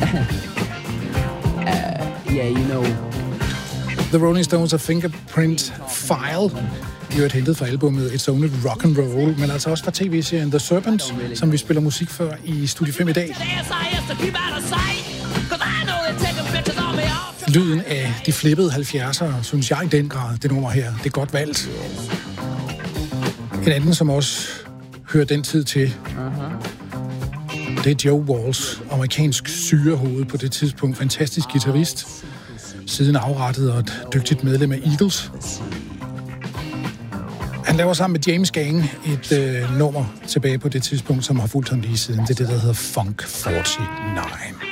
Yeah, you know. The Rolling Stones' Fingerprint File, jo et hentet fra albumet It's Only Rock and Roll, men altså også fra tv-serien The Serpents, som vi spiller musik for i Studie 5 i dag. Lyden af de flippede 70'ere, synes jeg i den grad, det nummer her, det er godt valgt. En anden, som også hører den tid til, det er Joe Walsh, amerikansk syrehoved på det tidspunkt, fantastisk guitarist, siden afrettet og et dygtigt medlem af Eagles. Han laver sammen med James Gang et nummer tilbage på det tidspunkt, som har fulgt ham lige siden. Det er det, der hedder Funk 49.